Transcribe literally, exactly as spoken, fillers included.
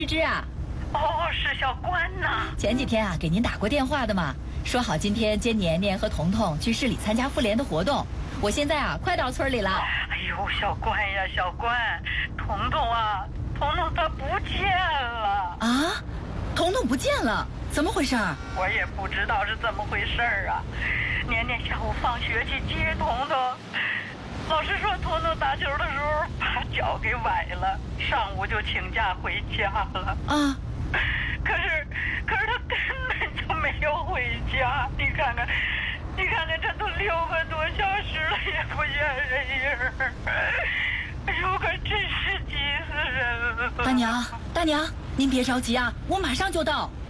芝芝啊， 哦，是小关呐。 前几天啊，给您打过电话的嘛，说好今天接年年和彤彤去市里参加妇联的活动。我现在啊，快到村里了。 哎呦，小关呀，小关，彤彤啊，彤彤她不见了啊！彤彤不见了，怎么回事？ 我也不知道是怎么回事啊。年年下午放学去接彤彤，老师说彤彤打球的时候把脚给崴了，上午就请假回家了。 啊！ 可是，可是他根本就没有回家。你看看，你看看，这都六个多小时了，也不见人影儿。哎呦，可真是急死人了！ 大娘，大娘，您别着急啊，我马上就到。